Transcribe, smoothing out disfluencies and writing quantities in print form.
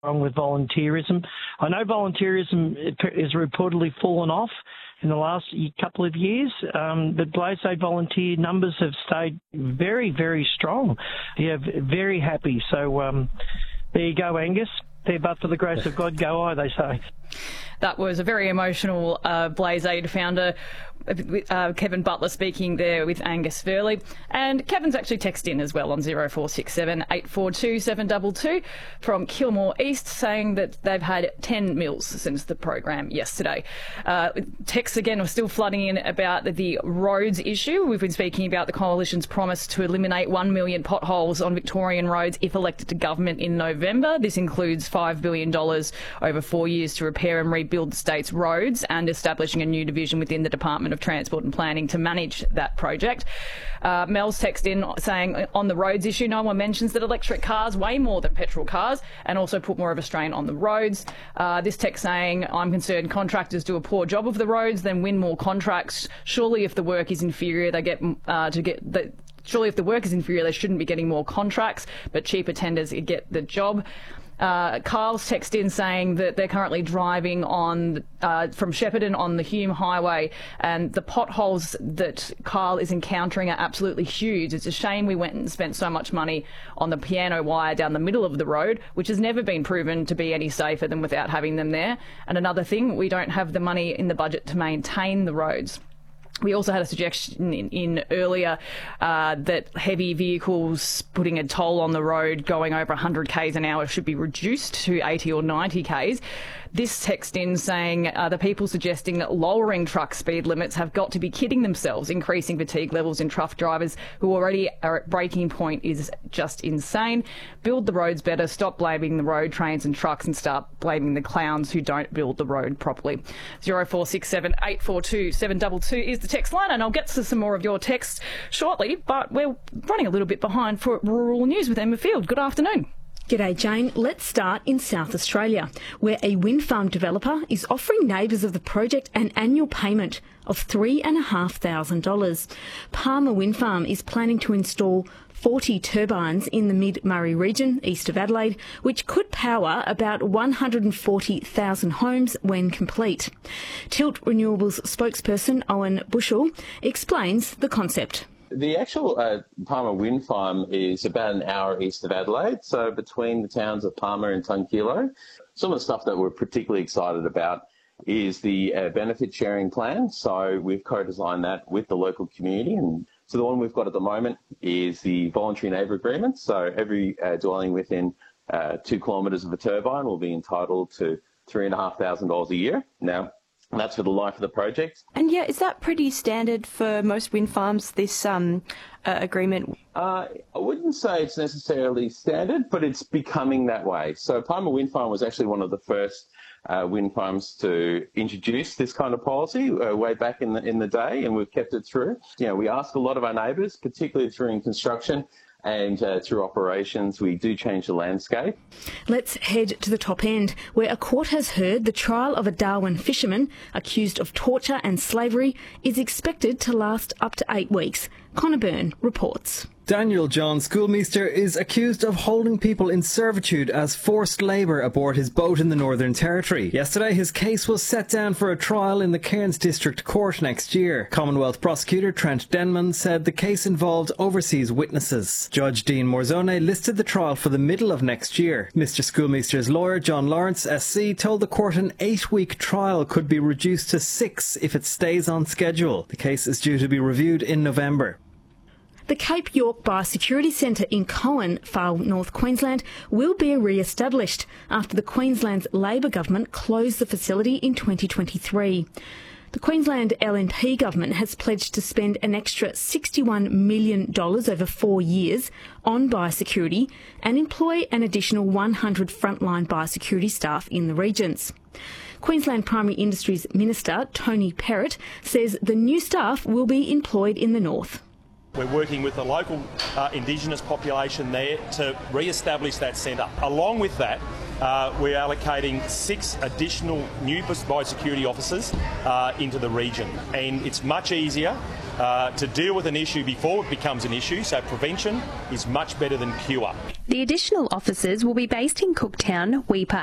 wrong with volunteerism. I know volunteerism is reportedly fallen off in the last couple of years, but Blasey volunteer numbers have stayed very, very strong. Yeah, very happy. So there you go, Angus. There, but for the grace of God, go I, they say. That was a very emotional Blasey founder, Kevin Butler, speaking there with Angus Verley. And Kevin's actually texted in as well on 0467 842 722 from Kilmore East, saying that they've had 10 meals since the program yesterday. Texts again are still flooding in about the roads issue. We've been speaking about the Coalition's promise to eliminate 1 million potholes on Victorian roads if elected to government in November. This includes $5 billion over 4 years to repair and rebuild the state's roads and establishing a new division within the Department of Transport and Planning to manage that project. Mel's text in saying on the roads issue, no one mentions that electric cars weigh more than petrol cars and also put more of a strain on the roads. This text saying, I'm concerned contractors do a poor job of the roads, then win more contracts. Surely if the work is inferior, they surely if the work is inferior, they shouldn't be getting more contracts, but cheaper tenders get the job. Kyle's text in saying that they're currently driving on from Shepparton on the Hume Highway, and the potholes that Kyle is encountering are absolutely huge. It's a shame we went and spent so much money on the piano wire down the middle of the road, which has never been proven to be any safer than without having them there. And another thing, we don't have the money in the budget to maintain the roads. We also had a suggestion in earlier that heavy vehicles putting a toll on the road going over 100 k's an hour should be reduced to 80 or 90 k's. This text in saying the people suggesting that lowering truck speed limits have got to be kidding themselves. Increasing fatigue levels in truck drivers who already are at breaking point is just insane. Build the roads better, stop blaming the road, trains and trucks, and start blaming the clowns who don't build the road properly. 0467 842 722 is the text line, and I'll get to some more of your texts shortly, but we're running a little bit behind for rural news with Emma Field. Good afternoon. G'day, Jane. Let's start in South Australia, where a wind farm developer is offering neighbours of the project an annual payment of $3,500. Palmer Wind Farm is planning to install 40 turbines in the Mid-Murray region, east of Adelaide, which could power about 140,000 homes when complete. Tilt Renewables spokesperson Owen Bushell explains the concept. The actual Palmer Wind Farm is about an hour east of Adelaide, so between the towns of Palmer and Tunkillo. Some of the stuff that we're particularly excited about is the benefit sharing plan. So we've co-designed that with the local community, and so the one we've got at the moment is the voluntary neighbour agreement. So every dwelling within 2 kilometres of a turbine will be entitled to $3,500 a year. Now, that's for the life of the project. And yeah, is that pretty standard for most wind farms, this agreement? I wouldn't say it's necessarily standard, but it's becoming that way. So Palmer Wind Farm was actually one of the first wind farms to introduce this kind of policy way back in the day, and we've kept it through. You know, we ask a lot of our neighbours, particularly through construction and through operations. We do change the landscape. Let's head to the top end, where a court has heard the trial of a Darwin fisherman accused of torture and slavery is expected to last up to 8 weeks. Connor Byrne reports. Daniel John Schoolmeester is accused of holding people in servitude as forced labour aboard his boat in the Northern Territory. Yesterday, his case was set down for a trial in the Cairns District Court next year. Commonwealth prosecutor Trent Denman said the case involved overseas witnesses. Judge Dean Morzone listed the trial for the middle of next year. Mr Schoolmeester's lawyer, John Lawrence SC, told the court an 8-week trial could be reduced to 6 if it stays on schedule. The case is due to be reviewed in November. The Cape York Biosecurity Centre in Cowan, far north Queensland, will be re-established after the Queensland's Labor government closed the facility in 2023. The Queensland LNP government has pledged to spend an extra $61 million over 4 years on biosecurity and employ an additional 100 frontline biosecurity staff in the regions. Queensland Primary Industries Minister Tony Perrott says the new staff will be employed in the north. We're working with the local Indigenous population there to re-establish that centre. Along with that, we're allocating 6 additional new biosecurity officers into the region. And it's much easier to deal with an issue before it becomes an issue, so prevention is much better than cure. The additional officers will be based in Cooktown, Weipa